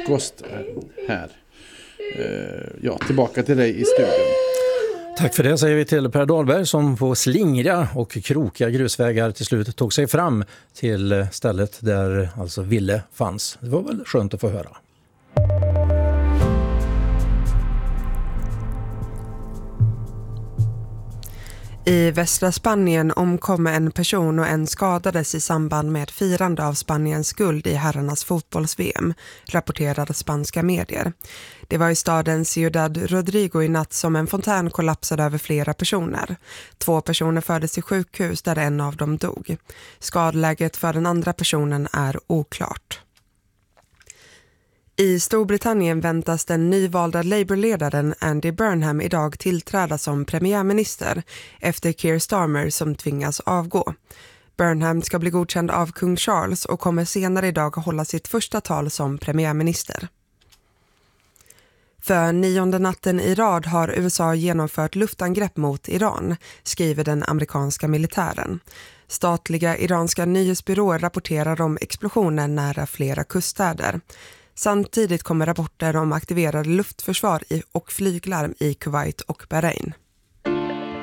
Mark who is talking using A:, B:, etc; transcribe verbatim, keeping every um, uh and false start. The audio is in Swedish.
A: frukost här. Ja, tillbaka till dig i studion.
B: Tack för det säger vi till Per Dahlberg som på slingriga och krokiga grusvägar till slut tog sig fram till stället där alltså Ville fanns. Det var väl skönt att få höra.
C: I västra Spanien omkom en person och en skadades i samband med firande av Spaniens guld i herrarnas fotbolls-V M, rapporterade spanska medier. Det var i staden Ciudad Rodrigo i natt som en fontän kollapsade över flera personer. Två personer fördes till sjukhus där en av dem dog. Skadläget för den andra personen är oklart. I Storbritannien väntas den nyvalda Labour-ledaren Andy Burnham idag tillträda som premiärminister efter Keir Starmer som tvingas avgå. Burnham ska bli godkänd av kung Charles och kommer senare idag hålla sitt första tal som premiärminister. För nionde natten i rad har U S A genomfört luftangrepp mot Iran, skriver den amerikanska militären. Statliga iranska nyhetsbyråer rapporterar om explosionen nära flera kuststäder. Samtidigt kommer rapporter om aktiverade luftförsvar och flyglarm i Kuwait och Bahrain.